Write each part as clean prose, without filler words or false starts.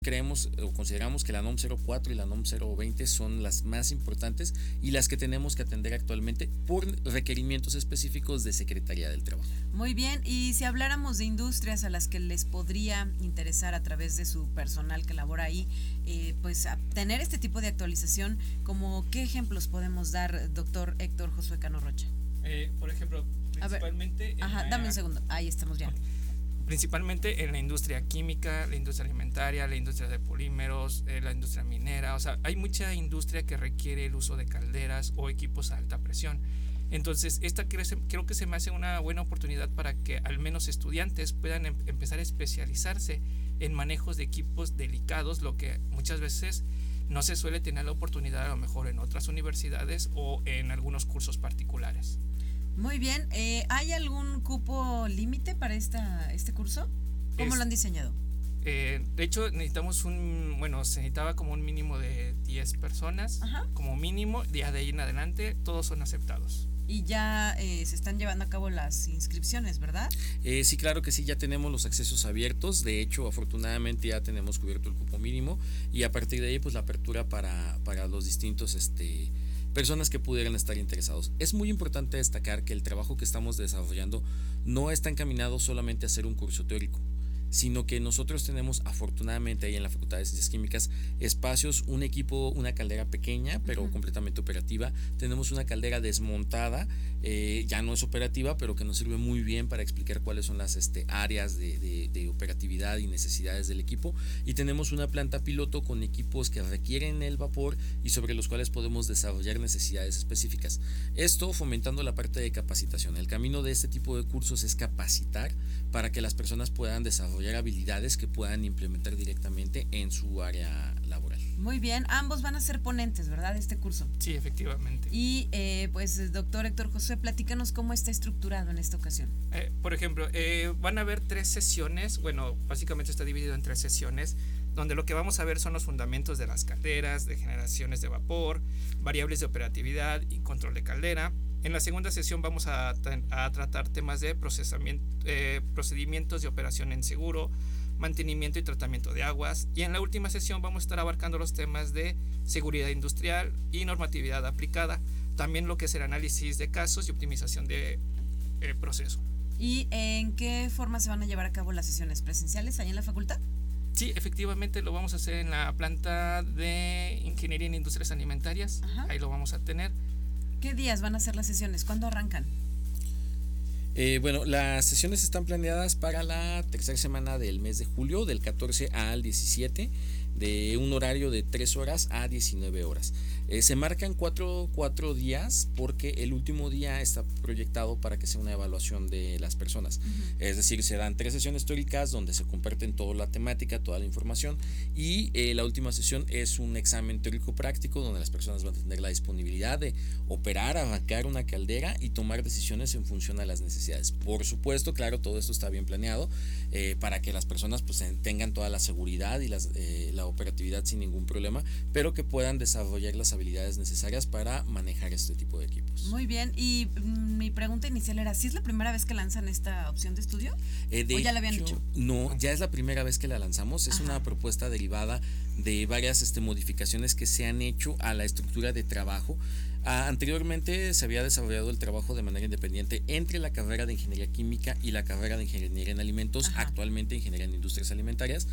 creemos o consideramos que la NOM 04 y la NOM 020 son las más importantes y las que tenemos que atender actualmente por requerimientos específicos de Secretaría del Trabajo. Muy bien, y si habláramos de industrias a las que les podría interesar a través de su personal que labora ahí, pues a tener este tipo de actualización, como ¿qué ejemplos podemos dar, doctor Héctor Josué Cano Rocha? Por ejemplo, principalmente... Dame un segundo, ahí estamos ya. Principalmente en la industria química, la industria alimentaria, la industria de polímeros, la industria minera. O sea, hay mucha industria que requiere el uso de calderas o equipos a alta presión. Entonces, esta creo que se me hace una buena oportunidad para que al menos estudiantes puedan empezar a especializarse en manejos de equipos delicados, lo que muchas veces no se suele tener la oportunidad a lo mejor en otras universidades o en algunos cursos particulares. Muy bien, ¿hay algún cupo límite para este curso? ¿Cómo lo han diseñado? De hecho, se necesitaba como un mínimo de 10 personas, Ajá. Como mínimo, de ahí en adelante todos son aceptados. Y ya se están llevando a cabo las inscripciones, ¿verdad? Sí, claro que sí, ya tenemos los accesos abiertos. De hecho, afortunadamente ya tenemos cubierto el cupo mínimo y a partir de ahí pues la apertura para los distintos personas que pudieran estar interesados. Es muy importante destacar que el trabajo que estamos desarrollando no está encaminado solamente a hacer un curso teórico, sino que nosotros tenemos afortunadamente ahí en la Facultad de Ciencias Químicas espacios, un equipo, una caldera pequeña pero completamente operativa. Tenemos una caldera desmontada, ya no es operativa, pero que nos sirve muy bien para explicar cuáles son las áreas de operatividad y necesidades del equipo, y tenemos una planta piloto con equipos que requieren el vapor y sobre los cuales podemos desarrollar necesidades específicas. Esto fomentando la parte de capacitación. El camino de este tipo de cursos es capacitar para que las personas puedan desarrollar habilidades que puedan implementar directamente en su área laboral. Muy bien, ambos van a ser ponentes, ¿verdad?, de este curso. Sí, efectivamente. Y pues, doctor Héctor Josué, platícanos cómo está estructurado en esta ocasión. Por ejemplo, van a haber 3 sesiones, bueno, básicamente está dividido en 3 sesiones, donde lo que vamos a ver son los fundamentos de las calderas, de generaciones de vapor, variables de operatividad y control de caldera. En la segunda sesión vamos a tratar temas de procedimientos de operación en seguro, mantenimiento y tratamiento de aguas, y en la última sesión vamos a estar abarcando los temas de seguridad industrial y normatividad aplicada, también lo que es el análisis de casos y optimización de proceso. ¿Y en qué forma se van a llevar a cabo las sesiones presenciales ahí en la facultad? Sí, efectivamente lo vamos a hacer en la planta de Ingeniería en Industrias Alimentarias. Ajá. Ahí lo vamos a tener. ¿Qué días van a ser las sesiones? ¿Cuándo arrancan? Bueno, las sesiones están planeadas para la tercera semana del mes de julio, del 14 al 17, de un horario de 3 horas a 19 horas. Se marcan cuatro días porque el último día está proyectado para que sea una evaluación de las personas. Es decir, se dan 3 sesiones teóricas donde se comparten toda la temática, toda la información, y la última sesión es un examen teórico práctico donde las personas van a tener la disponibilidad de operar, arrancar una caldera y tomar decisiones en función a las necesidades. Por supuesto, claro, todo esto está bien planeado para que las personas pues tengan toda la seguridad y la operatividad sin ningún problema, pero que puedan desarrollar las habilidades necesarias para manejar este tipo de equipos. Muy bien, y mi pregunta inicial era, ¿sí es la primera vez que lanzan esta opción de estudio? ¿O ya la habían hecho? No, ya es la primera vez que la lanzamos. Es una propuesta derivada de varias modificaciones que se han hecho a la estructura de trabajo. Anteriormente se había desarrollado el trabajo de manera independiente entre la carrera de Ingeniería Química y la carrera de Ingeniería en Alimentos, actualmente Ingeniería en Industrias Alimentarias.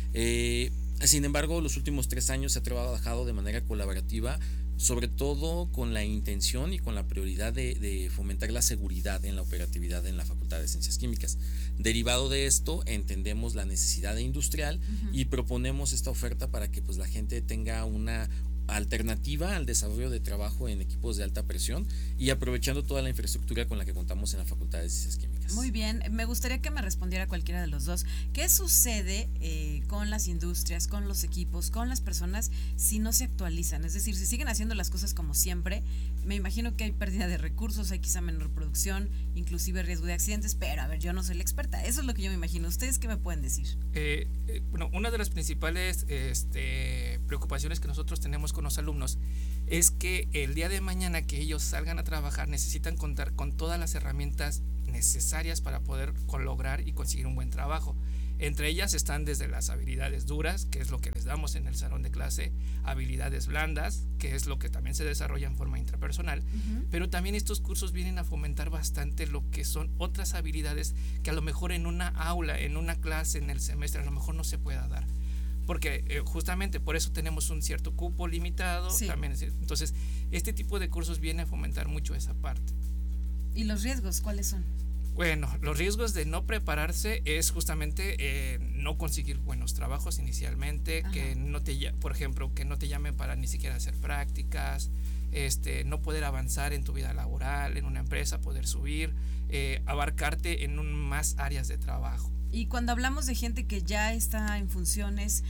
Sin embargo, los últimos 3 años se ha trabajado de manera colaborativa, sobre todo con la intención y con la prioridad de fomentar la seguridad en la operatividad en la Facultad de Ciencias Químicas. Derivado de esto, entendemos la necesidad industrial y proponemos esta oferta para que pues la gente tenga una alternativa al desarrollo de trabajo en equipos de alta presión y aprovechando toda la infraestructura con la que contamos en la Facultad de Ciencias Químicas. Muy bien, me gustaría que me respondiera cualquiera de los dos. ¿Qué sucede con las industrias, con los equipos, con las personas si no se actualizan? Es decir, si siguen haciendo las cosas como siempre, me imagino que hay pérdida de recursos, hay quizá menor producción, inclusive riesgo de accidentes, pero a ver, yo no soy la experta, eso es lo que yo me imagino. ¿Ustedes qué me pueden decir? Bueno, una de las principales preocupaciones que nosotros tenemos con los alumnos es que el día de mañana que ellos salgan a trabajar necesitan contar con todas las herramientas necesarias para poder lograr y conseguir un buen trabajo. Entre ellas están desde las habilidades duras, que es lo que les damos en el salón de clase, habilidades blandas, que es lo que también se desarrolla en forma intrapersonal, pero también estos cursos vienen a fomentar bastante lo que son otras habilidades que a lo mejor en una aula, en una clase, en el semestre, a lo mejor no se pueda dar. Porque justamente por eso tenemos un cierto cupo limitado. Sí. También, entonces, este tipo de cursos viene a fomentar mucho esa parte. ¿Y los riesgos cuáles son? Bueno, los riesgos de no prepararse es justamente no conseguir buenos trabajos inicialmente, que no te, por ejemplo, que no te llamen para ni siquiera hacer prácticas, no poder avanzar en tu vida laboral, en una empresa, poder subir, abarcarte en más áreas de trabajo. Y cuando hablamos de gente que ya está en funciones,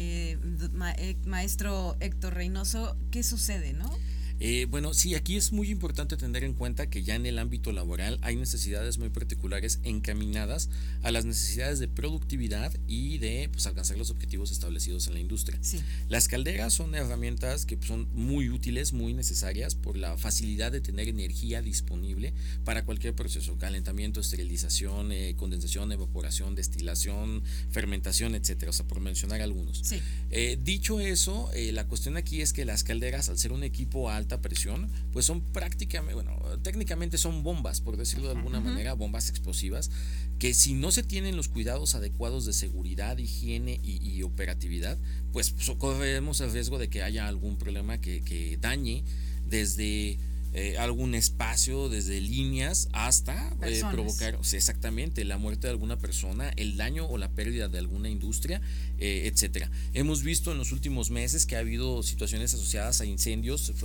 maestro Héctor Reynoso, ¿qué sucede, no? Bueno, sí, aquí es muy importante tener en cuenta que ya en el ámbito laboral hay necesidades muy particulares encaminadas a las necesidades de productividad y de pues, alcanzar los objetivos establecidos en la industria. Sí. Las calderas son herramientas que son muy útiles, muy necesarias por la facilidad de tener energía disponible para cualquier proceso: calentamiento, esterilización, condensación, evaporación, destilación, fermentación, etcétera, o sea, por mencionar algunos. Sí. Dicho eso, la cuestión aquí es que las calderas, al ser un equipo a alta presión, pues son prácticamente, bueno, técnicamente son bombas, por decirlo de alguna manera, bombas explosivas, que si no se tienen los cuidados adecuados de seguridad, higiene y operatividad, pues corremos el riesgo de que haya algún problema que dañe desde algún espacio, desde líneas hasta provocar exactamente la muerte de alguna persona, el daño o la pérdida de alguna industria, etcétera. Hemos visto en los últimos meses que ha habido situaciones asociadas a incendios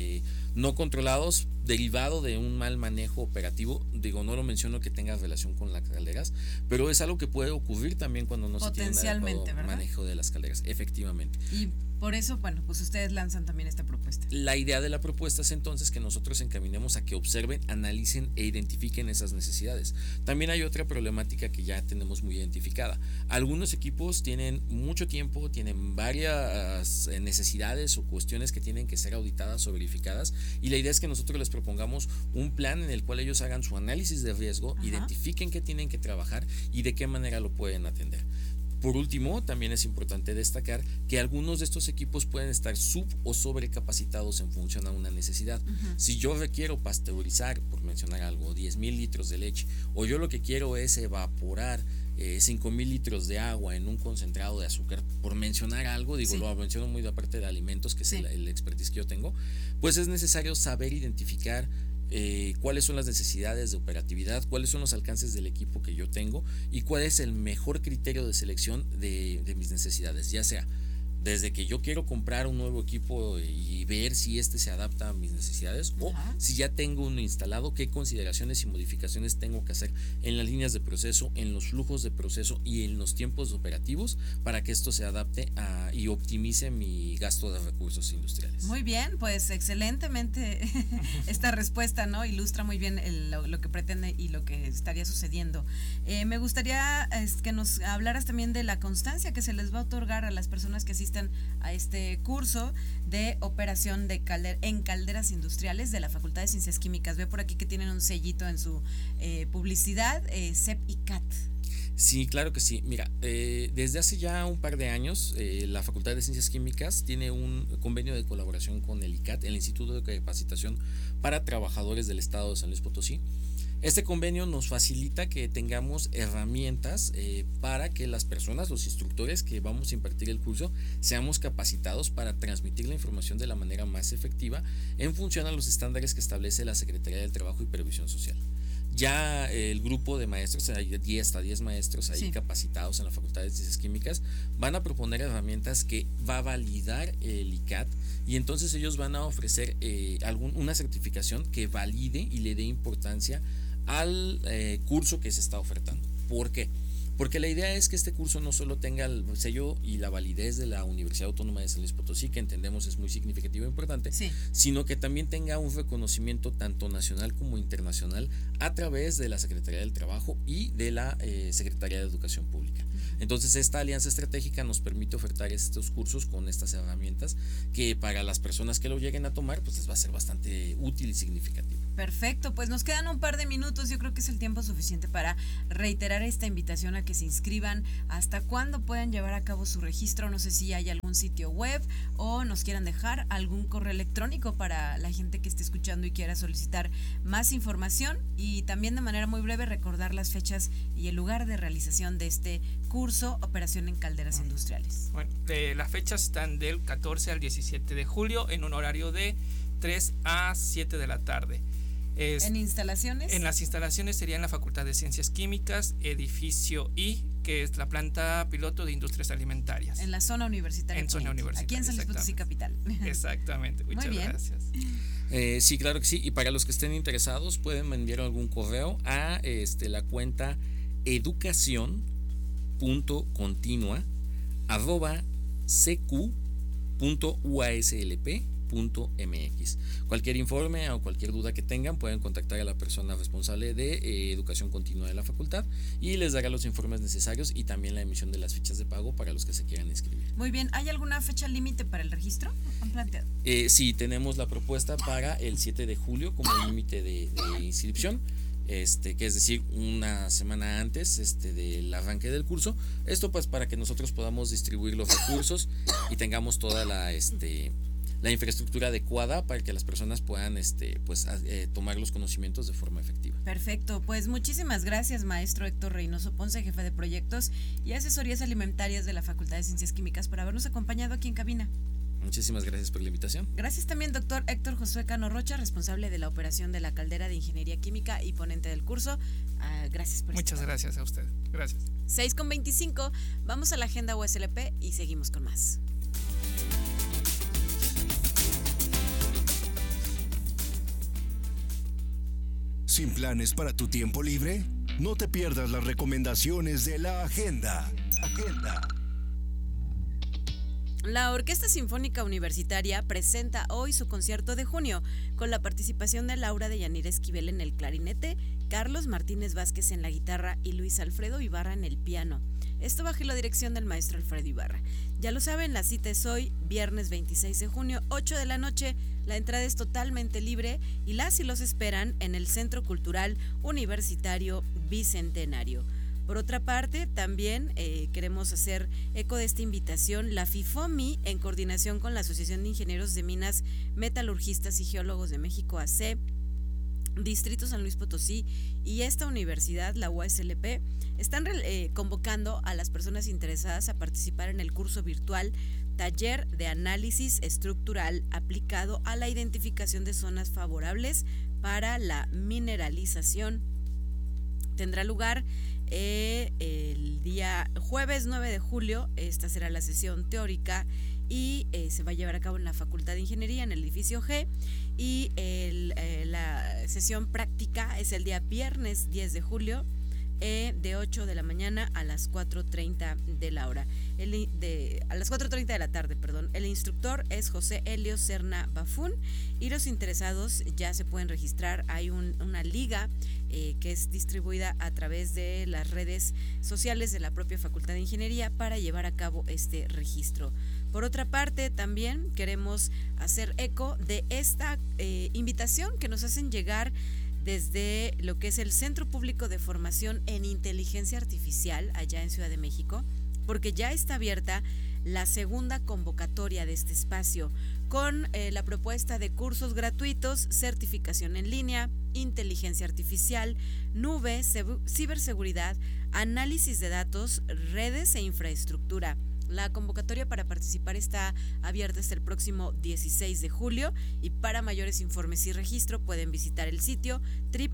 no controlados derivado de un mal manejo operativo. Digo, no lo menciono que tenga relación con las calderas, pero es algo que puede ocurrir también cuando no se tiene un adecuado manejo de las calderas, efectivamente. Y por eso, bueno, pues ustedes lanzan también esta propuesta. La idea de la propuesta es entonces que nosotros encaminemos a que observen, analicen e identifiquen esas necesidades. También hay otra problemática que ya tenemos muy identificada. Algunos equipos tienen mucho tiempo, tienen varias necesidades o cuestiones que tienen que ser auditadas o verificadas, y la idea es que nosotros les propongamos un plan en el cual ellos hagan su análisis de riesgo, identifiquen qué tienen que trabajar y de qué manera lo pueden atender. Por último, también es importante destacar que algunos de estos equipos pueden estar sub o sobrecapacitados en función a una necesidad. Si yo requiero pasteurizar, por mencionar algo, 10,000 litros de leche, o yo lo que quiero es evaporar 5,000 litros de agua en un concentrado de azúcar, por mencionar algo, digo, lo menciono muy de aparte de alimentos, que es el expertise que yo tengo, pues es necesario saber identificar cuáles son las necesidades de operatividad, cuáles son los alcances del equipo que yo tengo y cuál es el mejor criterio de selección de mis necesidades, ya sea desde que yo quiero comprar un nuevo equipo y ver si se adapta a mis necesidades, o si ya tengo uno instalado, qué consideraciones y modificaciones tengo que hacer en las líneas de proceso, en los flujos de proceso y en los tiempos operativos para que esto se adapte y optimice mi gasto de recursos industriales. Muy bien, pues excelentemente esta respuesta, ¿no? Ilustra muy bien lo que pretende y lo que estaría sucediendo. Me gustaría que nos hablaras también de la constancia que se les va a otorgar a las personas que asisten a este curso de operación en calderas industriales de la Facultad de Ciencias Químicas. Veo por aquí que tienen un sellito en su publicidad, CEP y CAT. Sí, claro que sí. Mira, desde hace ya un par de años la Facultad de Ciencias Químicas tiene un convenio de colaboración con el ICAT, el Instituto de Capacitación para Trabajadores del Estado de San Luis Potosí. Este convenio nos facilita que tengamos herramientas para que las personas, los instructores que vamos a impartir el curso, seamos capacitados para transmitir la información de la manera más efectiva en función a los estándares que establece la Secretaría del Trabajo y Previsión Social. Ya el grupo de maestros, hay 10 maestros ahí capacitados en la Facultad de Ciencias Químicas, van a proponer herramientas que va a validar el ICAT, y entonces ellos van a ofrecer una certificación que valide y le dé importancia al curso que se está ofertando. ¿Por qué? Porque la idea es que este curso no solo tenga el sello y la validez de la Universidad Autónoma de San Luis Potosí, que entendemos es muy significativo e importante, sino que también tenga un reconocimiento tanto nacional como internacional a través de la Secretaría del Trabajo y de la Secretaría de Educación Pública. Entonces esta alianza estratégica nos permite ofertar estos cursos con estas herramientas que para las personas que lo lleguen a tomar pues les va a ser bastante útil y significativo. Perfecto, pues nos quedan un par de minutos, yo creo que es el tiempo suficiente para reiterar esta invitación a a que se inscriban, hasta cuándo pueden llevar a cabo su registro, no sé si hay algún sitio web o nos quieran dejar algún correo electrónico para la gente que esté escuchando y quiera solicitar más información, y también de manera muy breve recordar las fechas y el lugar de realización de este curso Operación en Calderas Industriales. Bueno, las fechas están del 14 al 17 de julio en un horario de 3 a 7 de la tarde. ¿En instalaciones? En las instalaciones sería en la Facultad de Ciencias Químicas, edificio I, que es la planta piloto de industrias alimentarias. En la zona universitaria. En zona universitaria. Aquí en San Luis Potosí capital. Exactamente, muchas gracias. Sí, claro que sí. Y para los que estén interesados pueden enviar algún correo a la cuenta educacion.continua@cq.uaslp.mx. Cualquier informe o cualquier duda que tengan pueden contactar a la persona responsable de educación continua de la facultad y les dará los informes necesarios y también la emisión de las fichas de pago para los que se quieran inscribir. Muy bien, ¿hay alguna fecha límite para el registro? ¿Han planteado? Sí, tenemos la propuesta para el 7 de julio como límite de inscripción. Que es decir, una semana antes del arranque del curso. Esto pues para que nosotros podamos distribuir los recursos y tengamos toda la infraestructura adecuada para que las personas puedan tomar los conocimientos de forma efectiva. Perfecto, pues muchísimas gracias, maestro Héctor Reynoso Ponce, jefe de proyectos y asesorías alimentarias de la Facultad de Ciencias Químicas, por habernos acompañado aquí en cabina. Muchísimas gracias por la invitación. Gracias también, doctor Héctor Josué Cano Rocha, responsable de la operación de la caldera de Ingeniería Química y ponente del curso. Gracias por Muchas gracias a usted. Gracias. 6:25, vamos a la agenda USLP y seguimos con más. ¿Sin planes para tu tiempo libre? No te pierdas las recomendaciones de la agenda. La Orquesta Sinfónica Universitaria presenta hoy su concierto de junio, con la participación de Laura de Yanira Esquivel en el clarinete, Carlos Martínez Vázquez en la guitarra y Luis Alfredo Ibarra en el piano. Esto bajo la dirección del maestro Alfredo Ibarra. Ya lo saben, la cita es hoy, viernes 26 de junio, 8 de la noche. La entrada es totalmente libre y las y los esperan en el Centro Cultural Universitario Bicentenario. Por otra parte, también queremos hacer eco de esta invitación. La FIFOMI, en coordinación con la Asociación de Ingenieros de Minas, Metalurgistas y Geólogos de México, AC, Distrito San Luis Potosí y esta universidad, la UASLP, están convocando a las personas interesadas a participar en el curso virtual Taller de Análisis Estructural aplicado a la identificación de zonas favorables para la mineralización. Tendrá lugar el día jueves 9 de julio. Esta será la sesión teórica y se va a llevar a cabo en la Facultad de Ingeniería en el edificio G, y la sesión práctica es el día viernes 10 de julio de 8 de la mañana a las 4:30 de la hora. A las 4:30 de la tarde, perdón. El instructor es José Helio Serna Bafún y los interesados ya se pueden registrar. Hay una liga que es distribuida a través de las redes sociales de la propia Facultad de Ingeniería para llevar a cabo este registro. Por otra parte, también queremos hacer eco de esta invitación que nos hacen llegar desde lo que es el Centro Público de Formación en Inteligencia Artificial allá en Ciudad de México, porque ya está abierta la segunda convocatoria de este espacio con la propuesta de cursos gratuitos, certificación en línea, inteligencia artificial, nube, ciberseguridad, análisis de datos, redes e infraestructura. La convocatoria para participar está abierta hasta el próximo 16 de julio y para mayores informes y registro pueden visitar el sitio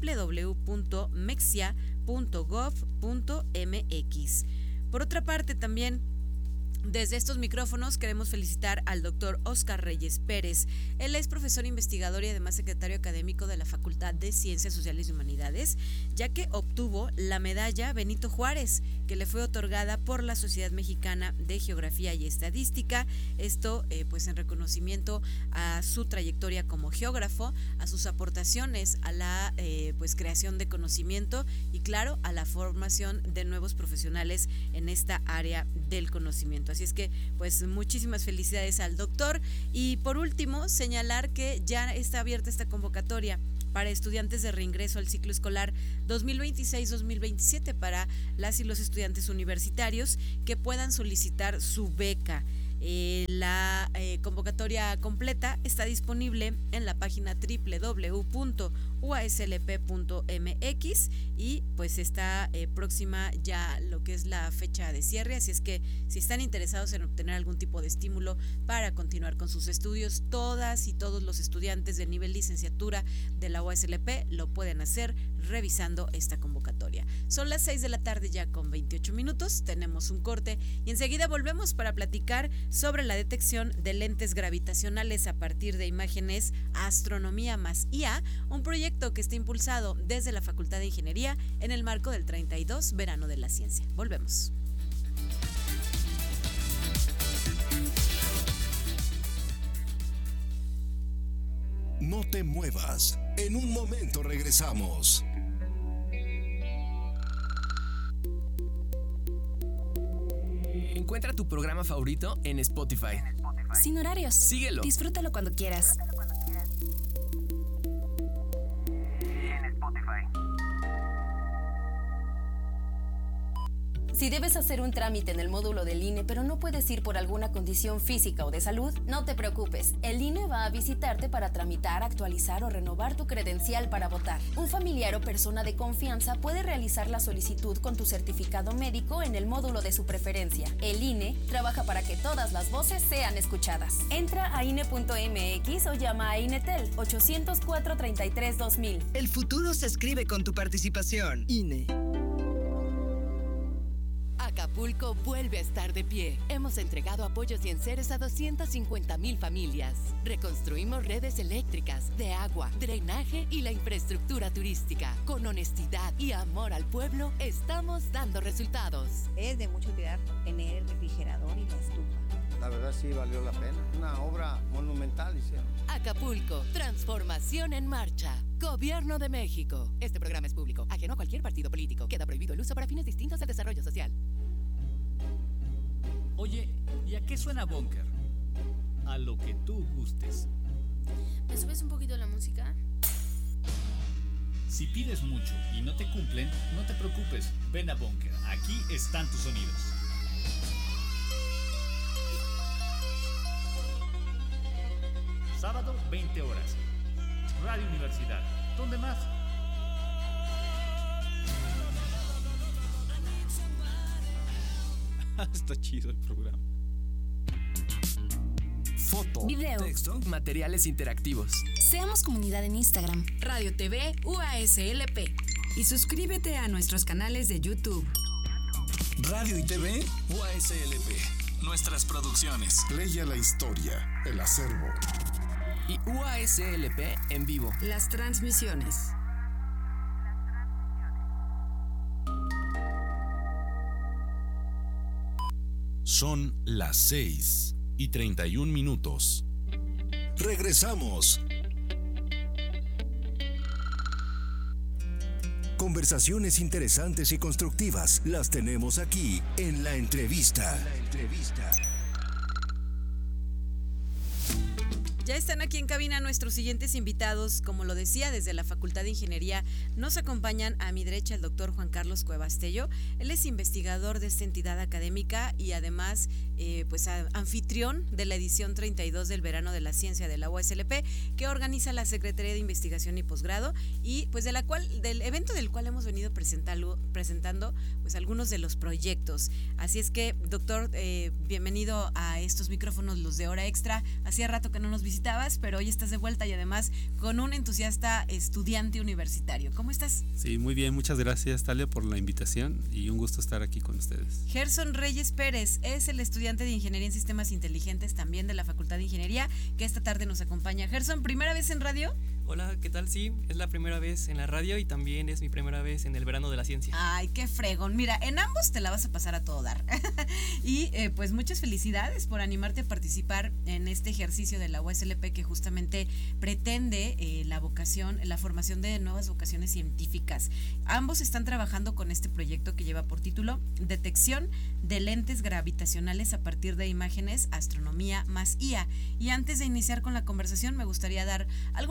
www.mexia.gov.mx. Por otra parte, también desde estos micrófonos queremos felicitar al doctor Óscar Reyes Pérez. Él es profesor investigador y además secretario académico de la Facultad de Ciencias Sociales y Humanidades, ya que obtuvo la medalla Benito Juárez, que le fue otorgada por la Sociedad Mexicana de Geografía y Estadística. Esto pues en reconocimiento a su trayectoria como geógrafo, a sus aportaciones a la pues creación de conocimiento y claro, a la formación de nuevos profesionales en esta área del conocimiento. Así es que pues muchísimas felicidades al doctor. Y por último, señalar que ya está abierta esta convocatoria para estudiantes de reingreso al ciclo escolar 2026-2027 para las y los estudiantes universitarios que puedan solicitar su beca. La convocatoria completa está disponible en la página www.uaslp.mx y pues está próxima ya lo que es la fecha de cierre, así es que si están interesados en obtener algún tipo de estímulo para continuar con sus estudios, todas y todos los estudiantes de nivel licenciatura de la UASLP lo pueden hacer revisando esta convocatoria. Son las 6 de la tarde ya con 28 minutos, tenemos un corte y enseguida volvemos para platicar sobre la detección de lentes gravitacionales a partir de imágenes Astronomía más IA, un proyecto que está impulsado desde la Facultad de Ingeniería en el marco del 32 Verano de la Ciencia. Volvemos. No te muevas. En un momento regresamos. Encuentra tu programa favorito en Spotify. Sin horarios. Síguelo. Disfrútalo cuando quieras. Si debes hacer un trámite en el módulo del INE, pero no puedes ir por alguna condición física o de salud, no te preocupes. El INE va a visitarte para tramitar, actualizar o renovar tu credencial para votar. Un familiar o persona de confianza puede realizar la solicitud con tu certificado médico en el módulo de su preferencia. El INE trabaja para que todas las voces sean escuchadas. Entra a INE.mx o llama a INETEL 804-33-2000. El futuro se escribe con tu participación. INE. Acapulco vuelve a estar de pie. Hemos entregado apoyos y enseres a 250,000 familias. Reconstruimos redes eléctricas, de agua, drenaje y la infraestructura turística. Con honestidad y amor al pueblo, estamos dando resultados. Es de mucha utilidad tener el refrigerador y la estufa. La verdad sí valió la pena. Una obra monumental hicieron. Acapulco, transformación en marcha. Gobierno de México. Este programa es público, ajeno a cualquier partido político. Queda prohibido el uso para fines distintos del desarrollo social. Oye, ¿y a qué suena Bunker? A lo que tú gustes. ¿Me subes un poquito la música? Si pides mucho y no te cumplen, no te preocupes. Ven a Bunker. Aquí están tus sonidos. Sábado, 20 horas. Radio Universidad. ¿Dónde más? Está chido el programa. Foto, video, texto, materiales interactivos. Seamos comunidad en Instagram. Radio TV UASLP. Y suscríbete a nuestros canales de YouTube. Radio y TV UASLP. Nuestras producciones. Leia la historia, el acervo. Y UASLP en vivo. Las transmisiones. Son las 6:31. Regresamos. Conversaciones interesantes y constructivas las tenemos aquí en La Entrevista. Ya están aquí en cabina nuestros siguientes invitados. Como lo decía, desde la Facultad de Ingeniería nos acompañan a mi derecha el doctor Juan Carlos Cuevastello. Él es investigador de esta entidad académica y además anfitrión de la edición 32 del Verano de la Ciencia de la UASLP, que organiza la Secretaría de Investigación y Posgrado y pues del evento del cual hemos venido presentando pues algunos de los proyectos. Así es que, doctor, bienvenido a estos micrófonos, los de Hora Extra. Hacía rato que no nos visitabas, pero hoy estás de vuelta y además con un entusiasta estudiante universitario. ¿Cómo estás? Sí, muy bien, muchas gracias, Talia, por la invitación y un gusto estar aquí con ustedes. Gerson Reyes Pérez es el estudiante de Ingeniería en Sistemas Inteligentes también de la Facultad de Ingeniería, que esta tarde nos acompaña. Gerson, ¿primera vez en radio? Hola, ¿qué tal? Sí, es la primera vez en la radio y también es mi primera vez en el Verano de la Ciencia. Ay, qué fregón. Mira, en ambos te la vas a pasar a todo dar. Y pues muchas felicidades por animarte a participar en este ejercicio de la UASLP que justamente pretende la formación de nuevas vocaciones científicas. Ambos están trabajando con este proyecto que lleva por título Detección de lentes gravitacionales a partir de imágenes Astronomía más IA. Y antes de iniciar con la conversación me gustaría dar algunos datos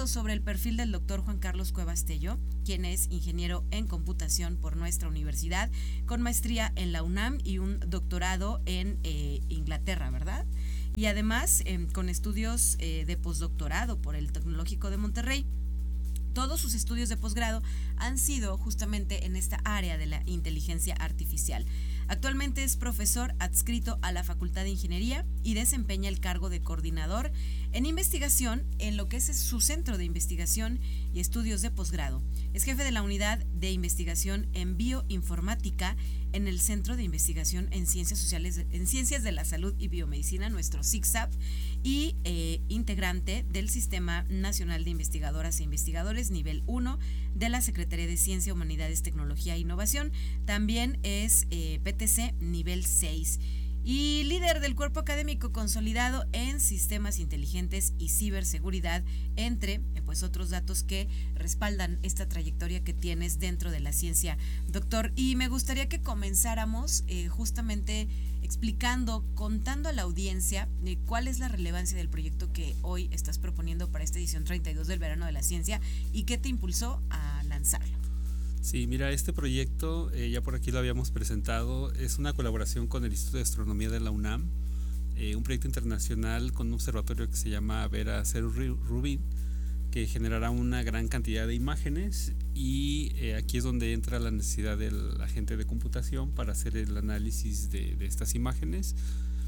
poquito sobre el perfil del doctor Juan Carlos Cuevas Tello, quien es ingeniero en computación por nuestra universidad, con maestría en la UNAM y un doctorado en Inglaterra, ¿verdad? Y además con estudios de postdoctorado por el Tecnológico de Monterrey. Todos sus estudios de posgrado han sido justamente en esta área de la inteligencia artificial. Actualmente es profesor adscrito a la Facultad de Ingeniería y desempeña el cargo de coordinador en investigación en lo que es su centro de investigación y estudios de posgrado. Es jefe de la unidad de investigación en bioinformática en el Centro de Investigación en Ciencias Sociales, en Ciencias de la Salud y Biomedicina, nuestro CICSAP, y integrante del Sistema Nacional de Investigadoras e Investigadores nivel 1 de la Secretaría de Ciencia, Humanidades, Tecnología e Innovación. También es PTC nivel 6 y líder del cuerpo académico consolidado en sistemas inteligentes y ciberseguridad, entre pues otros datos que respaldan esta trayectoria que tienes dentro de la ciencia, doctor. Y me gustaría que comenzáramos justamente explicando, contando a la audiencia cuál es la relevancia del proyecto que hoy estás proponiendo para esta edición 32 del Verano de la Ciencia y qué te impulsó a lanzarlo. Sí, mira, este proyecto, ya por aquí lo habíamos presentado, es una colaboración con el Instituto de Astronomía de la UNAM, un proyecto internacional con un observatorio que se llama Vera Zero Rubin, que generará una gran cantidad de imágenes y aquí es donde entra la necesidad del agente de computación para hacer el análisis de estas imágenes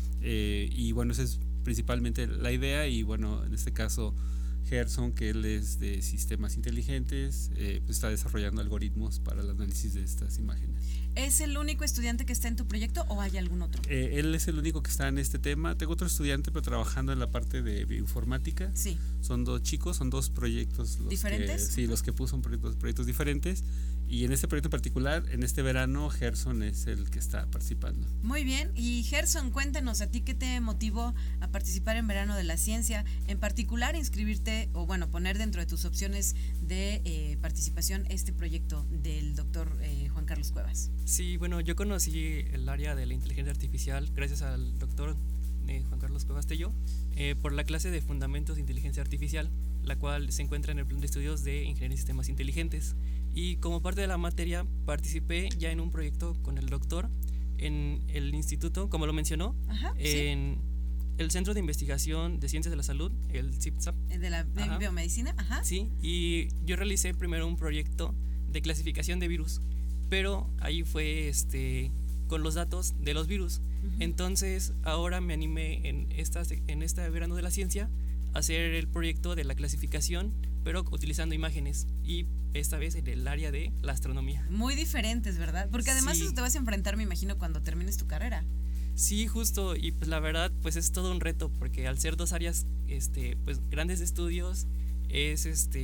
y bueno, esa es principalmente la idea y bueno, en este caso Gerson, que él es de sistemas inteligentes, pues está desarrollando algoritmos para el análisis de estas imágenes. ¿Es el único estudiante que está en tu proyecto o hay algún otro? Él es el único que está en este tema. Tengo otro estudiante, pero trabajando en la parte de bioinformática. Sí. Son dos chicos, son dos proyectos. ¿Diferentes? Sí, los que puso son proyectos diferentes. Y en este proyecto en particular, en este verano, Gerson es el que está participando. Muy bien. Y Gerson, cuéntanos, ¿a ti qué te motivó a participar en Verano de la Ciencia? En particular, inscribirte o bueno, poner dentro de tus opciones de participación este proyecto del doctor Juan Carlos Cuevas. Sí, bueno, yo conocí el área de la inteligencia artificial gracias al doctor Juan Carlos Cuevas Tello por la clase de Fundamentos de Inteligencia Artificial, la cual se encuentra en el plan de estudios de Ingeniería en Sistemas Inteligentes. Y como parte de la materia participé ya en un proyecto con el doctor en el instituto, como lo mencionó, en el Centro de Investigación de Ciencias de la Salud, el CIPSAP. De biomedicina, ajá. Sí, y yo realicé primero un proyecto de clasificación de virus, pero ahí fue con los datos de los virus. Entonces ahora me animé en este Verano de la Ciencia a hacer el proyecto de la clasificación, pero utilizando imágenes y esta vez en el área de la astronomía. Muy diferentes, ¿verdad? Porque además sí. Eso te vas a enfrentar, me imagino, cuando termines tu carrera. Sí, justo, y pues la verdad pues es todo un reto porque al ser dos áreas pues grandes de estudios es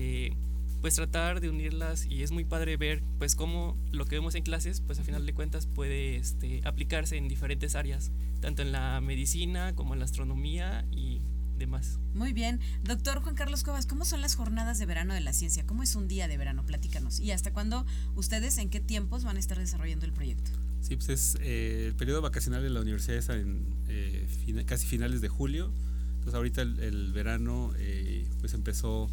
pues tratar de unirlas y es muy padre ver pues cómo lo que vemos en clases pues a final de cuentas puede aplicarse en diferentes áreas, tanto en la medicina como en la astronomía y demás. Muy bien. Doctor Juan Carlos Cuevas, ¿cómo son las jornadas de Verano de la Ciencia? ¿Cómo es un día de verano? Platícanos. ¿Y hasta cuándo ustedes, en qué tiempos van a estar desarrollando el proyecto? Sí, pues es el periodo vacacional de la universidad es en casi finales de julio. Entonces ahorita el verano pues empezó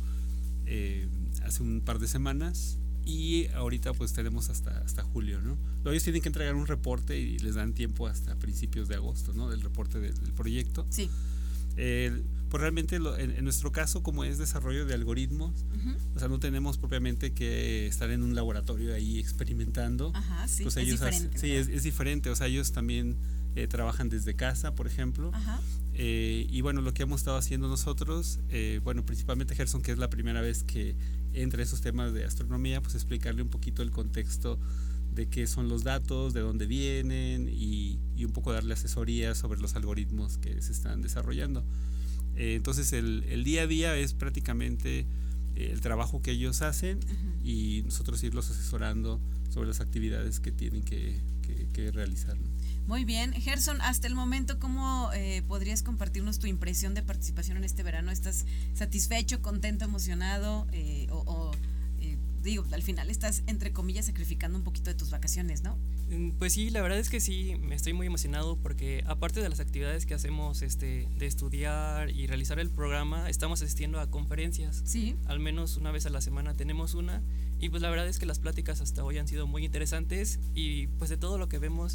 hace un par de semanas y ahorita pues tenemos hasta julio, ¿no? Luego ellos tienen que entregar un reporte y les dan tiempo hasta principios de agosto, ¿no? Del reporte del proyecto. Sí. Pues realmente en nuestro caso, como es desarrollo de algoritmos, o sea, no tenemos propiamente que estar en un laboratorio ahí experimentando. Ajá, sí, pues es ellos diferente. Sí, es diferente, o sea, ellos también trabajan desde casa, por ejemplo. Ajá. Y bueno, lo que hemos estado haciendo nosotros, bueno, principalmente Gerson, que es la primera vez que entra a esos temas de astronomía, pues explicarle un poquito el contexto de qué son los datos, de dónde vienen y un poco darle asesoría sobre los algoritmos que se están desarrollando. Entonces el día a día es prácticamente el trabajo que ellos hacen y nosotros irlos asesorando sobre las actividades que tienen que realizar, ¿no? Muy bien. Gerson, hasta el momento, ¿cómo podrías compartirnos tu impresión de participación en este verano? ¿Estás satisfecho, contento, emocionado digo, al final estás, entre comillas, sacrificando un poquito de tus vacaciones, ¿no? Pues sí, la verdad es que sí, me estoy muy emocionado porque aparte de las actividades que hacemos de estudiar y realizar el programa, estamos asistiendo a conferencias. Sí. Al menos una vez a la semana tenemos una y pues la verdad es que las pláticas hasta hoy han sido muy interesantes y pues de todo lo que vemos,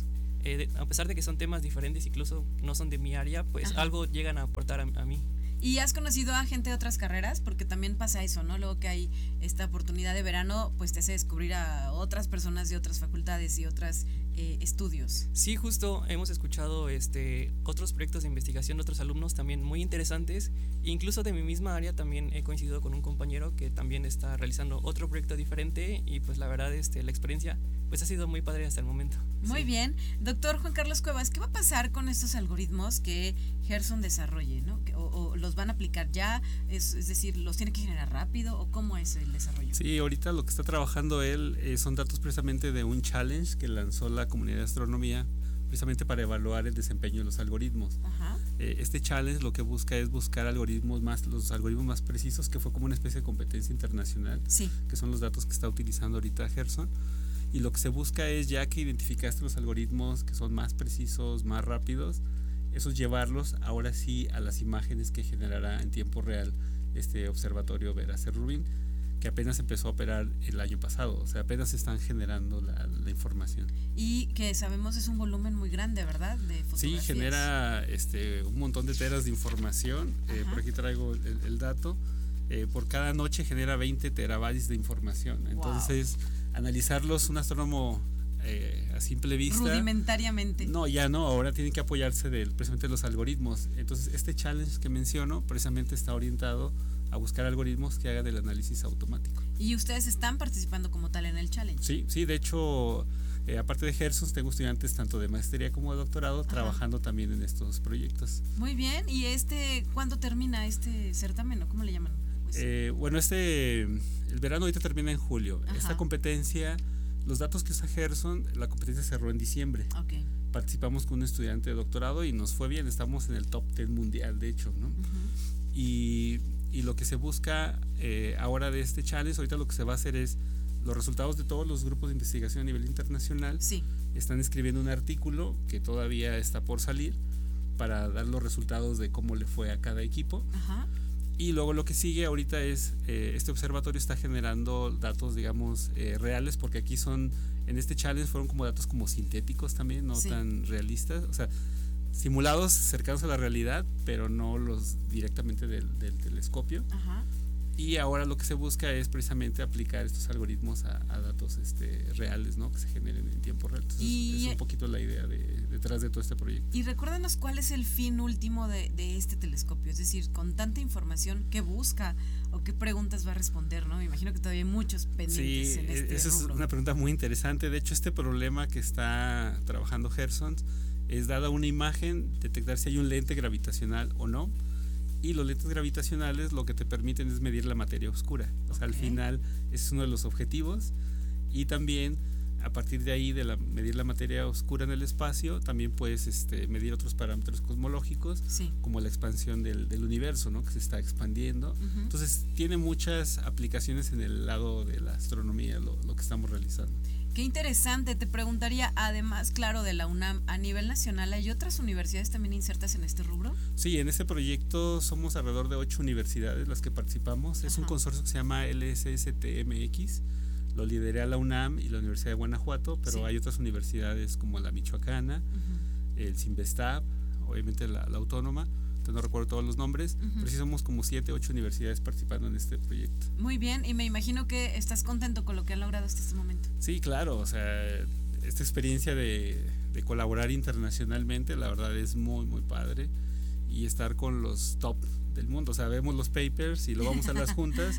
a pesar de que son temas diferentes, incluso no son de mi área, pues algo llegan a aportar a mí. ¿Y has conocido a gente de otras carreras? Porque también pasa eso, ¿no? Luego que hay esta oportunidad de verano, pues te hace descubrir a otras personas de otras facultades y otros estudios. Sí, justo hemos escuchado otros proyectos de investigación de otros alumnos también muy interesantes. Incluso de mi misma área también he coincidido con un compañero que también está realizando otro proyecto diferente y pues la verdad la experiencia pues ha sido muy padre hasta el momento. Muy bien. Doctor Juan Carlos Cuevas, ¿qué va a pasar con estos algoritmos que Gerson desarrolle, ¿no? ¿O los van a aplicar ya? Es decir, ¿los tiene que generar rápido o cómo es el desarrollo? Sí, ahorita lo que está trabajando él son datos precisamente de un challenge que lanzó la comunidad de astronomía precisamente para evaluar el desempeño de los algoritmos. Ajá. Este challenge lo que busca es buscar los algoritmos más precisos, que fue como una especie de competencia internacional, sí, que son los datos que está utilizando ahorita Gerson. Y lo que se busca es, ya que identificaste los algoritmos que son más precisos, más rápidos, esos llevarlos ahora sí a las imágenes que generará en tiempo real este observatorio Vera C. Rubin, que apenas empezó a operar el año pasado, o sea, apenas están generando la información. Y que sabemos es un volumen muy grande, ¿verdad? De fotografías. Sí, genera un montón de teras de información. Por aquí traigo el dato. Por cada noche genera 20 terabytes de información. Entonces, analizarlos un astrónomo a simple vista. Rudimentariamente. No, ya no, ahora tienen que apoyarse precisamente de los algoritmos. Entonces, este challenge que menciono precisamente está orientado a buscar algoritmos que hagan el análisis automático. ¿Y ustedes están participando como tal en el challenge? Sí, de hecho, aparte de Gerson, tengo estudiantes tanto de maestría como de doctorado trabajando también en estos proyectos. Muy bien, ¿y cuándo termina este certamen o cómo le llaman? Bueno, el verano ahorita termina en julio. Ajá. Esta competencia, los datos que usa Gerson, la competencia cerró en diciembre. Okay. Participamos con un estudiante de doctorado y nos fue bien, estamos en el top 10 mundial, de hecho, ¿no? Y lo que se busca ahora de este challenge, ahorita lo que se va a hacer es los resultados de todos los grupos de investigación a nivel internacional. Sí. Están escribiendo un artículo que todavía está por salir para dar los resultados de cómo le fue a cada equipo. Ajá. Y luego lo que sigue ahorita es, este observatorio está generando datos, digamos, reales, porque aquí en este challenge fueron como datos como sintéticos también, no tan realistas, o sea, simulados cercanos a la realidad, pero no los directamente del telescopio. Ajá. Y ahora lo que se busca es precisamente aplicar estos algoritmos a datos reales, ¿no? Que se generen en tiempo real. Entonces, es un poquito la idea detrás de todo este proyecto. Y recuérdanos cuál es el fin último de este telescopio, es decir, con tanta información, ¿qué busca o qué preguntas va a responder, ¿no? Me imagino que todavía hay muchos pendientes en este esa rubro. Es una pregunta muy interesante. De hecho, este problema que está trabajando Gerson es, dada una imagen, detectar si hay un lente gravitacional o no. Y los lentes gravitacionales lo que te permiten es medir la materia oscura. O sea, al final ese es uno de los objetivos. Y también a partir de ahí, medir la materia oscura en el espacio, también puedes medir otros parámetros cosmológicos, como la expansión del universo, ¿no? Que se está expandiendo. Entonces tiene muchas aplicaciones en el lado de la astronomía, lo que estamos realizando. Qué interesante. Te preguntaría, además, claro, de la UNAM, a nivel nacional, ¿hay otras universidades también insertas en este rubro? Sí, en este proyecto somos alrededor de 8 universidades las que participamos. Es un consorcio que se llama LSSTMX. Lo lidera la UNAM y la Universidad de Guanajuato, pero hay otras universidades como la Michoacana, el CIMBESTAB, obviamente la Autónoma. No recuerdo todos los nombres, pero sí somos como 7, 8 universidades participando en este proyecto. Muy bien, y me imagino que estás contento con lo que han logrado hasta este momento. Sí, claro, o sea, esta experiencia de colaborar internacionalmente, la verdad es muy, muy padre, y estar con los top del mundo, o sea, vemos los papers y luego vamos a las juntas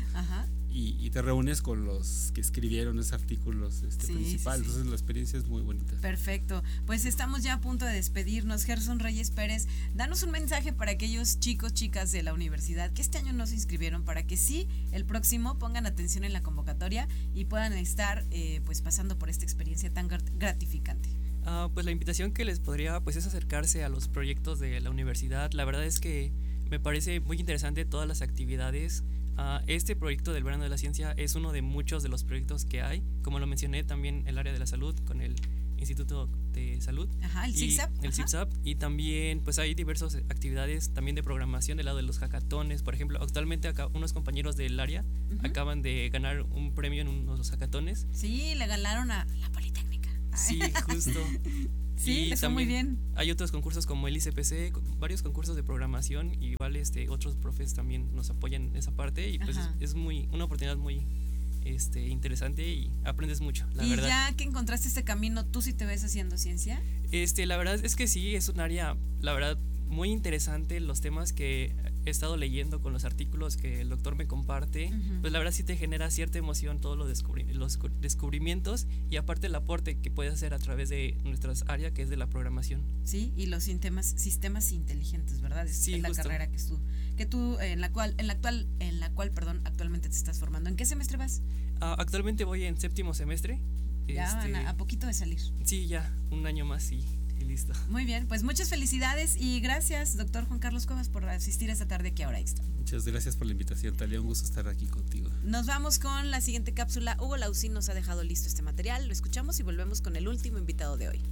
y te reúnes con los que escribieron esos artículos principales, entonces la experiencia es muy bonita. Perfecto, pues estamos ya a punto de despedirnos. Gerson Reyes Pérez, danos un mensaje para aquellos chicos, chicas de la universidad que este año no se inscribieron, para que sí, el próximo pongan atención en la convocatoria y puedan estar pues pasando por esta experiencia tan gratificante. Pues la invitación que les podría pues es acercarse a los proyectos de la universidad. La verdad es que me parece muy interesante todas las actividades. Este proyecto del Verano de la Ciencia es uno de muchos de los proyectos que hay. Como lo mencioné, también el área de la salud con el Instituto de Salud. Ajá, el CIPSAP. El CIPSAP. Y también pues hay diversas actividades también de programación del lado de los hackatones. Por ejemplo, actualmente acá unos compañeros del área acaban de ganar un premio en uno de los hackatones. Sí, le ganaron a la Politécnica. Sí, justo. Sí, les fue muy bien. Hay otros concursos como el ICPC, varios concursos de programación, y igual otros profes también nos apoyan en esa parte, y pues es una oportunidad muy interesante y aprendes mucho, la verdad. Y ya que encontraste este camino, ¿tú sí te ves haciendo ciencia? La verdad es que sí, es un área, la verdad, muy interesante. Los temas que he estado leyendo con los artículos que el doctor me comparte, pues la verdad sí te genera cierta emoción todos los descubrimientos, y aparte el aporte que puedes hacer a través de nuestra área, que es de la programación. Sí, y los sistemas inteligentes, ¿verdad? Sí, es la carrera que tú en la cual actualmente te estás formando. ¿En qué semestre vas? Actualmente voy en 7º semestre. Ya a poquito de salir. Sí, ya un año más y listo. Muy bien, pues muchas felicidades y gracias, doctor Juan Carlos Cuevas, por asistir esta tarde aquí a Hora Extra. Muchas gracias por la invitación, Talia, un gusto estar aquí contigo. Nos vamos con la siguiente cápsula. Hugo Lausín nos ha dejado listo este material, lo escuchamos y volvemos con el último invitado de hoy.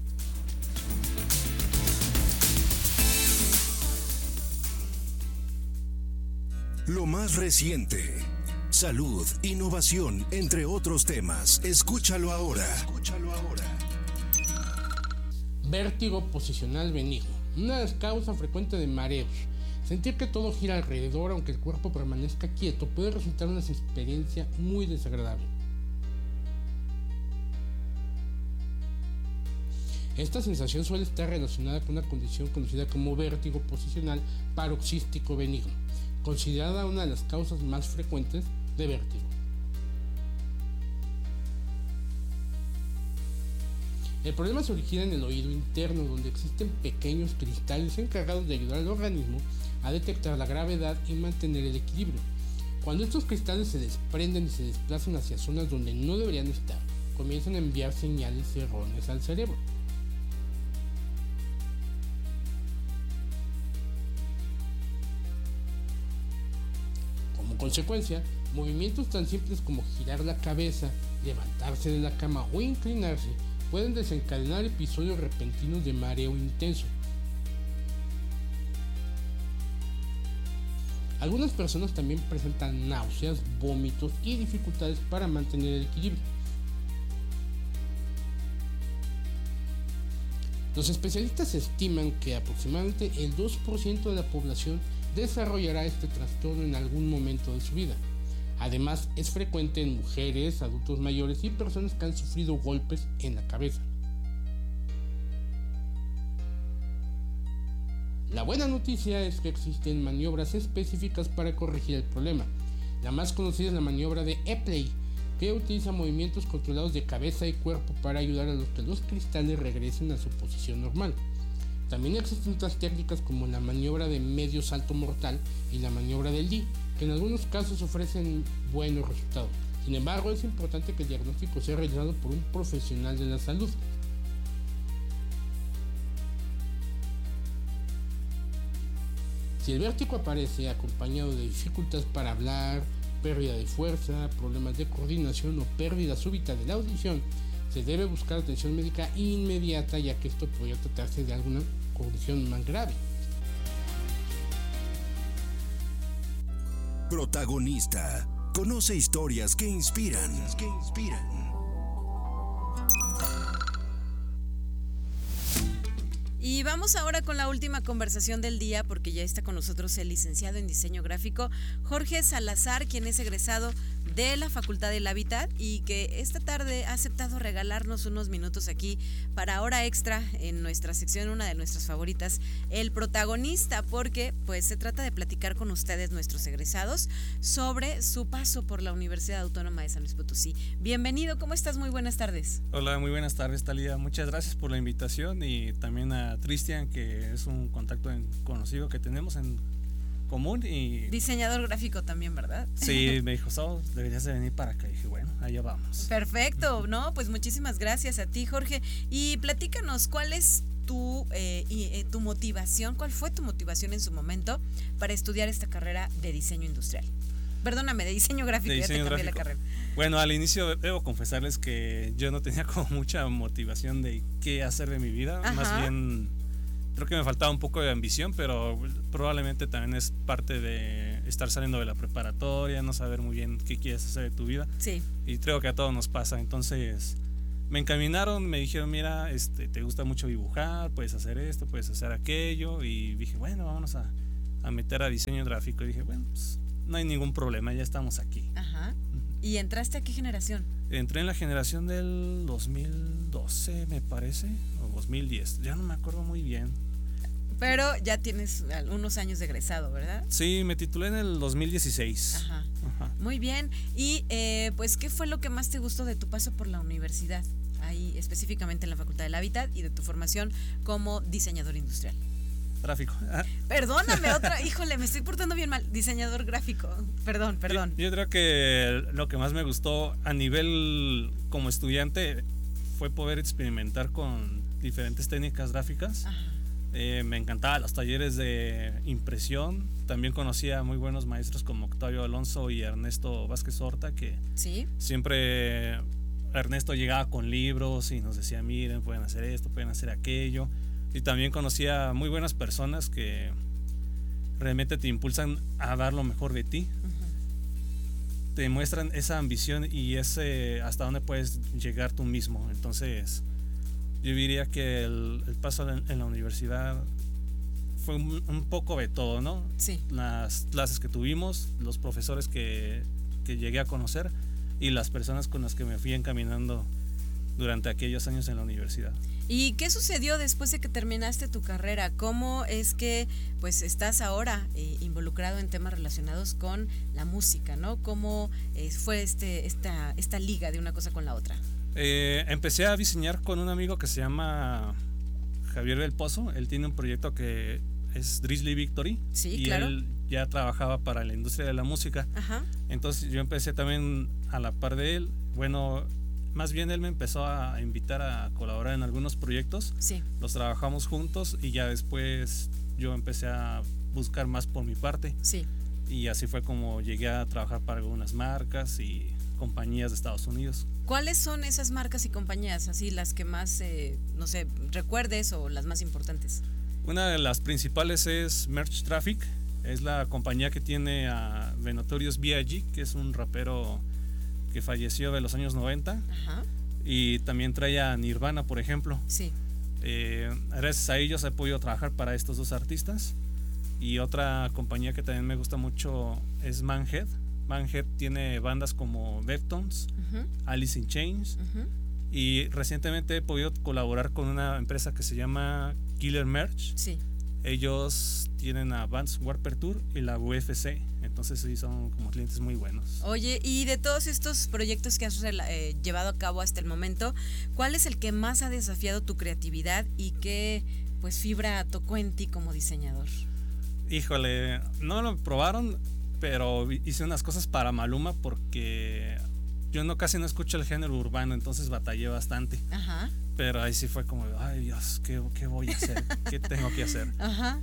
Lo más reciente, salud, innovación, entre otros temas. Escúchalo ahora. Vértigo posicional benigno, una de las causas frecuentes de mareos. Sentir que todo gira alrededor aunque el cuerpo permanezca quieto puede resultar una experiencia muy desagradable. Esta sensación suele estar relacionada con una condición conocida como vértigo posicional paroxístico benigno, considerada una de las causas más frecuentes de vértigo. El problema se origina en el oído interno, donde existen pequeños cristales encargados de ayudar al organismo a detectar la gravedad y mantener el equilibrio. Cuando estos cristales se desprenden y se desplazan hacia zonas donde no deberían estar, comienzan a enviar señales erróneas al cerebro. Como consecuencia, movimientos tan simples como girar la cabeza, levantarse de la cama o inclinarse pueden desencadenar episodios repentinos de mareo intenso. Algunas personas también presentan náuseas, vómitos y dificultades para mantener el equilibrio. Los especialistas estiman que aproximadamente el 2% de la población desarrollará este trastorno en algún momento de su vida. Además, es frecuente en mujeres, adultos mayores y personas que han sufrido golpes en la cabeza. La buena noticia es que existen maniobras específicas para corregir el problema. La más conocida es la maniobra de Epley, que utiliza movimientos controlados de cabeza y cuerpo para ayudar a que los cristales regresen a su posición normal. También existen otras técnicas como la maniobra de medio salto mortal y la maniobra del Lee, que en algunos casos ofrecen buenos resultados. Sin embargo, es importante que el diagnóstico sea realizado por un profesional de la salud. Si el vértigo aparece acompañado de dificultades para hablar, pérdida de fuerza, problemas de coordinación o pérdida súbita de la audición, se debe buscar atención médica inmediata, ya que esto podría tratarse de alguna condición más grave. Protagonista. Conoce historias que inspiran. Y vamos ahora con la última conversación del día, porque ya está con nosotros el licenciado en diseño gráfico Jorge Salazar, quien es egresado de la Facultad del Hábitat y que esta tarde ha aceptado regalarnos unos minutos aquí para Hora Extra en nuestra sección, una de nuestras favoritas, El Protagonista, porque pues se trata de platicar con ustedes, nuestros egresados, sobre su paso por la Universidad Autónoma de San Luis Potosí. Bienvenido, ¿cómo estás? Muy buenas tardes. Hola, muy buenas tardes, Talia. Muchas gracias por la invitación y también a Cristian, que es un contacto conocido que tenemos en común. Y diseñador gráfico también, ¿verdad? Sí, me dijo, deberías de venir para acá. Y dije, bueno, allá vamos. Perfecto, no, pues muchísimas gracias a ti, Jorge. Y platícanos, ¿cuál es tu motivación? ¿Cuál fue tu motivación en su momento para estudiar esta carrera de diseño industrial? perdóname, de diseño gráfico, De ya diseño te cambié gráfico. la carrera. Bueno, al inicio debo confesarles que yo no tenía como mucha motivación de qué hacer de mi vida. Ajá. Más bien, creo que me faltaba un poco de ambición, pero probablemente también es parte de estar saliendo de la preparatoria, no saber muy bien qué quieres hacer de tu vida. Sí. Y creo que a todos nos pasa. Entonces me encaminaron, me dijeron, mira, te gusta mucho dibujar, puedes hacer esto, puedes hacer aquello. Y dije, bueno, vámonos a meter a diseño gráfico. Y dije, bueno, pues no hay ningún problema, ya estamos aquí. Ajá. ¿Y entraste a qué generación? Entré en la generación del 2012, me parece, o 2010, ya no me acuerdo muy bien. Pero ya tienes unos años de egresado, ¿verdad? Sí, me titulé en el 2016. Ajá. Muy bien. Y pues, ¿qué fue lo que más te gustó de tu paso por la universidad? Ahí específicamente en la Facultad del Hábitat y de tu formación como diseñador industrial. Gráfico. Perdóname, híjole, me estoy portando bien mal. Diseñador gráfico. Perdón. Yo creo que lo que más me gustó a nivel como estudiante fue poder experimentar con diferentes técnicas gráficas. Ajá. Me encantaban los talleres de impresión. También conocía a muy buenos maestros como Octavio Alonso y Ernesto Vázquez Horta, que ¿sí? Siempre Ernesto llegaba con libros y nos decía, miren, pueden hacer esto, pueden hacer aquello. Y también conocía a muy buenas personas que realmente te impulsan a dar lo mejor de ti. Uh-huh. Te muestran esa ambición y ese hasta dónde puedes llegar tú mismo. Entonces yo diría que el paso en la universidad fue un poco de todo, ¿no? Sí. Las clases que tuvimos, los profesores que llegué a conocer y las personas con las que me fui encaminando durante aquellos años en la universidad. ¿Y qué sucedió después de que terminaste tu carrera? ¿Cómo es que pues estás ahora involucrado en temas relacionados con la música, ¿no? ¿Cómo fue esta liga de una cosa con la otra? Empecé a diseñar con un amigo que se llama Javier del Pozo. Él tiene un proyecto que es Drizzly Victory. Sí, y claro. Él ya trabajaba para la industria de la música. Ajá. Entonces yo empecé también a la par de él. Bueno, más bien él me empezó a invitar a colaborar en algunos proyectos. Sí. Los trabajamos juntos y ya después yo empecé a buscar más por mi parte. Sí. Y así fue como llegué a trabajar para algunas marcas y compañías de Estados Unidos. ¿Cuáles son esas marcas y compañías, así las que más, no sé, recuerdes o las más importantes? Una de las principales es Merch Traffic. Es la compañía que tiene a The Notorious B.I.G., que es un rapero que falleció de los años 90. Ajá. Y también trae a Nirvana, por ejemplo. Sí. Gracias a ellos he podido trabajar para estos dos artistas. Y otra compañía que también me gusta mucho es Manhead. Manhead tiene bandas como Deftones, uh-huh. Alice in Chains, uh-huh. y recientemente he podido colaborar con una empresa que se llama Killer Merch. Sí. Ellos tienen a Vans Warped Tour y la UFC, entonces sí son como clientes muy buenos. Oye, y de todos estos proyectos que has llevado a cabo hasta el momento, ¿cuál es el que más ha desafiado tu creatividad y qué pues fibra tocó en ti como diseñador? Híjole, no lo probaron, pero hice unas cosas para Maluma porque yo casi no escucho el género urbano, entonces batallé bastante. Ajá. Pero ahí sí fue como, ay Dios, ¿qué voy a hacer? ¿Qué tengo que hacer? Ajá.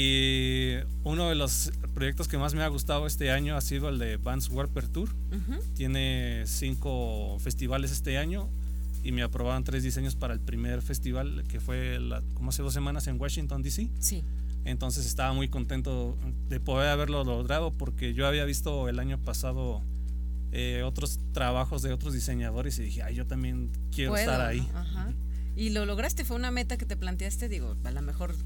Y uno de los proyectos que más me ha gustado este año ha sido el de Vans Warped Tour. Uh-huh. Tiene 5 festivales este año y me aprobaron 3 diseños para el primer festival que fue como hace 2 semanas en Washington, D.C. Sí. Entonces estaba muy contento de poder haberlo logrado porque yo había visto el año pasado otros trabajos de otros diseñadores y dije, ay, yo también quiero estar ahí. Ajá. Y lo lograste, fue una meta que te planteaste, digo, a lo mejor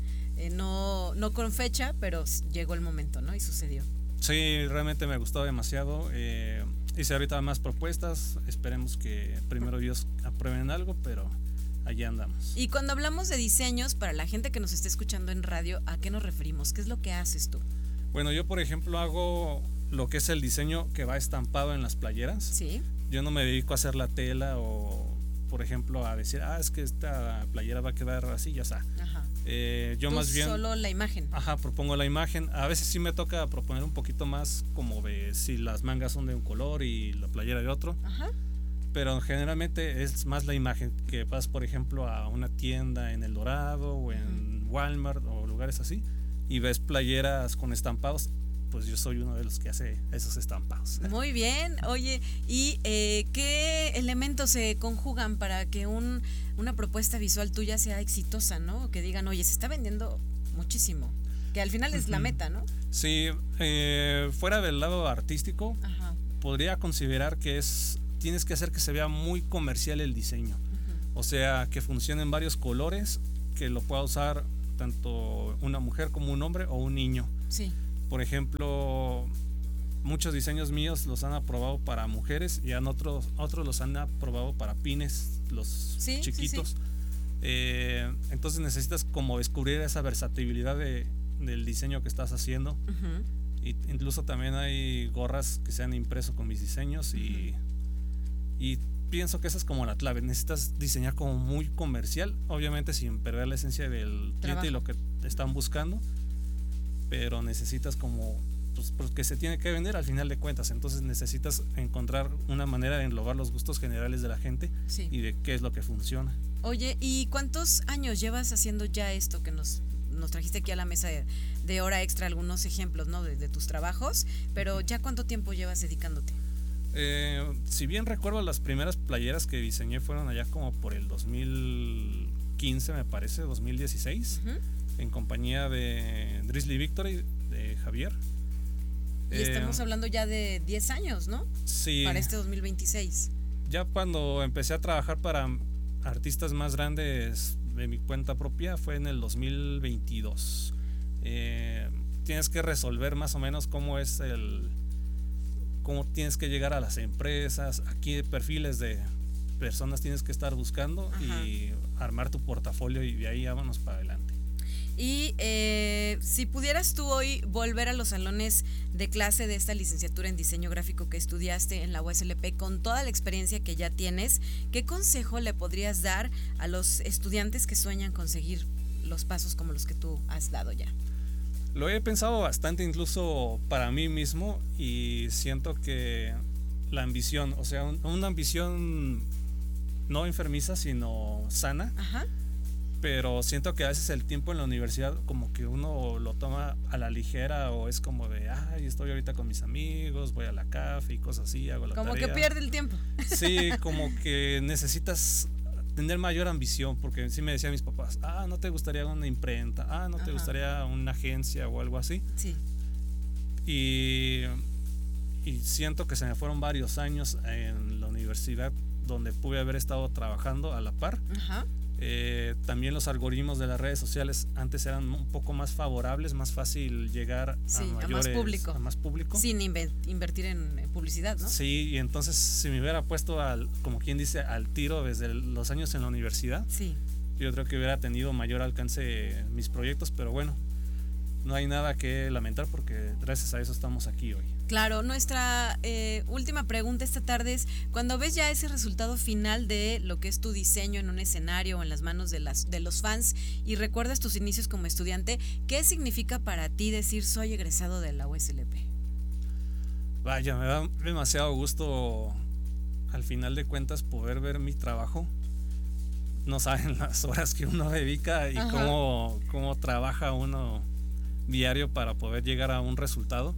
no con fecha, pero llegó el momento, ¿no? Y sucedió. Sí, realmente me gustó demasiado. Hice ahorita más propuestas, esperemos que primero Dios aprueben algo, pero allí andamos. Y cuando hablamos de diseños, para la gente que nos esté escuchando en radio, ¿a qué nos referimos? ¿Qué es lo que haces tú? Bueno, yo por ejemplo hago lo que es el diseño que va estampado en las playeras. Sí. Yo no me dedico a hacer la tela o, por ejemplo, a decir, es que esta playera va a quedar así, ya está. Ajá. Yo tú más bien solo la imagen. Ajá, propongo la imagen. A veces sí me toca proponer un poquito más, como de si las mangas son de un color y la playera de otro. Ajá. Pero generalmente es más la imagen, que vas por ejemplo a una tienda en El Dorado o en Walmart o lugares así y ves playeras con estampados pues yo soy uno de los que hace esos estampados. Muy bien, oye, ¿y qué elementos se conjugan para que una propuesta visual tuya sea exitosa, ¿no? Que digan, oye, se está vendiendo muchísimo, que al final es la meta, ¿no? Sí, fuera del lado artístico, podría considerar que tienes que hacer que se vea muy comercial el diseño. O sea, que funcione en varios colores, que lo pueda usar tanto una mujer como un hombre o un niño. Sí. Por ejemplo, muchos diseños míos los han aprobado para mujeres y otros los han aprobado para pines, los chiquitos. Entonces necesitas como descubrir esa versatilidad del diseño que estás haciendo. Y incluso también hay gorras que se han impreso con mis diseños y pienso que esa es como la clave. Necesitas diseñar como muy comercial, obviamente sin perder la esencia del cliente y lo que están buscando, pero necesitas como pues, porque se tiene que vender al final de cuentas. Entonces necesitas encontrar una manera de englobar los gustos generales de la gente y de qué es lo que funciona. Oye, ¿y cuántos años llevas haciendo ya esto que nos trajiste aquí a la mesa de Hora Extra, algunos ejemplos, ¿no? de tus trabajos, pero ya cuánto tiempo llevas dedicándote? Si bien recuerdo, las primeras playeras que diseñé fueron allá como por el 2015, me parece, 2016, en compañía de Drizzly Victory, de Javier. Y estamos hablando ya de 10 años, ¿no? Sí. Para este 2026. Ya cuando empecé a trabajar para artistas más grandes de mi cuenta propia fue en el 2022. Tienes que resolver más o menos cómo tienes que llegar a las empresas, aquí perfiles de personas tienes que estar buscando y armar tu portafolio y de ahí vámonos para adelante. Y si pudieras tú hoy volver a los salones de clase de esta licenciatura en diseño gráfico que estudiaste en la UASLP con toda la experiencia que ya tienes, ¿qué consejo le podrías dar a los estudiantes que sueñan con seguir los pasos como los que tú has dado ya? Lo he pensado bastante incluso para mí mismo y siento que la ambición, o sea, una ambición no enfermiza sino sana, pero siento que a veces el tiempo en la universidad como que uno lo toma a la ligera o es como de, ay, estoy ahorita con mis amigos, voy a la café y cosas así, hago la tarea. Como que pierde el tiempo. Sí, como que necesitas tener mayor ambición, porque sí me decían mis papás, ¿no te gustaría una imprenta? ¿No te gustaría una agencia o algo así? Sí. Y siento que se me fueron varios años en la universidad donde pude haber estado trabajando a la par. También los algoritmos de las redes sociales antes eran un poco más favorables, más fácil llegar a más público. Sin invertir en publicidad, ¿no? Sí, y entonces si me hubiera puesto como quien dice, al tiro desde los años en la universidad, yo creo que hubiera tenido mayor alcance mis proyectos, pero bueno, no hay nada que lamentar porque gracias a eso estamos aquí hoy. Claro, nuestra última pregunta esta tarde es, cuando ves ya ese resultado final de lo que es tu diseño en un escenario o en las manos de los fans y recuerdas tus inicios como estudiante, ¿qué significa para ti decir soy egresado de la UASLP? Vaya, me da demasiado gusto al final de cuentas poder ver mi trabajo. No saben las horas que uno dedica y cómo trabaja uno diario para poder llegar a un resultado.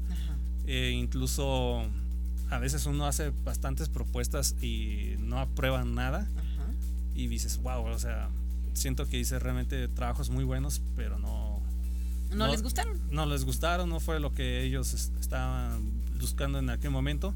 Incluso a veces uno hace bastantes propuestas y no aprueban nada y dices, wow, o sea, siento que hice realmente trabajos muy buenos, pero no les gustaron. No les gustaron, no fue lo que ellos estaban buscando en aquel momento.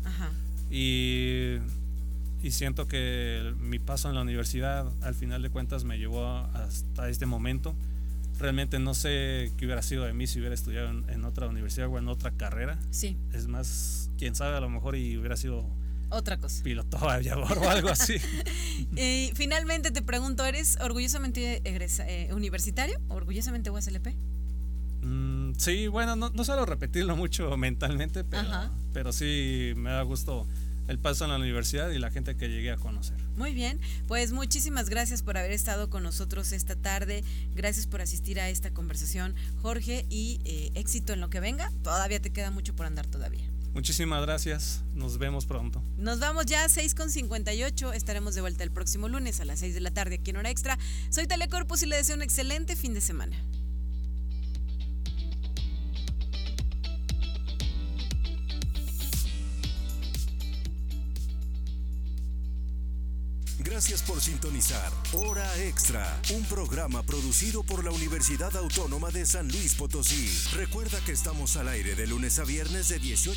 Y siento que mi paso en la universidad al final de cuentas me llevó hasta este momento. Realmente no sé qué hubiera sido de mí si hubiera estudiado en otra universidad o en otra carrera. Sí. Es más, quién sabe, a lo mejor y hubiera sido otra cosa. Piloto de aviador o algo así. Y finalmente te pregunto, ¿eres orgullosamente universitario? ¿Orgullosamente UASLP? Sí, bueno, no suelo repetirlo mucho mentalmente, pero sí me da gusto el paso en la universidad y la gente que llegué a conocer. Muy bien, pues muchísimas gracias por haber estado con nosotros esta tarde, gracias por asistir a esta conversación, Jorge, y éxito en lo que venga, todavía te queda mucho por andar todavía. Muchísimas gracias, nos vemos pronto. Nos vamos ya a 6:58, estaremos de vuelta el próximo lunes a las 6 de la tarde aquí en Hora Extra. Soy Telecorpus y le deseo un excelente fin de semana. Gracias por sintonizar Hora Extra, un programa producido por la Universidad Autónoma de San Luis Potosí. Recuerda que estamos al aire de lunes a viernes de 18